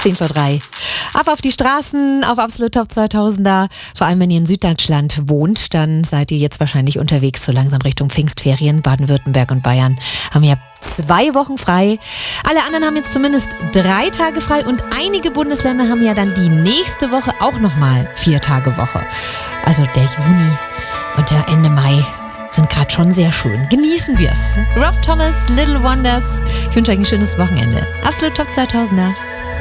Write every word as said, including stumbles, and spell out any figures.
zehn vor drei. Ab auf die Straßen, auf Absolut Top zweitausender. Vor allem, wenn ihr in Süddeutschland wohnt, dann seid ihr jetzt wahrscheinlich unterwegs, so langsam Richtung Pfingstferien. Baden-Württemberg und Bayern haben ja zwei Wochen frei. Alle anderen haben jetzt zumindest drei Tage frei und einige Bundesländer haben ja dann die nächste Woche auch nochmal vier Tage Woche. Also der Juni und der Ende Mai sind gerade schon sehr schön. Genießen wir es. Rob Thomas, Little Wonders. Ich wünsche euch ein schönes Wochenende. Absolut Top zweitausender.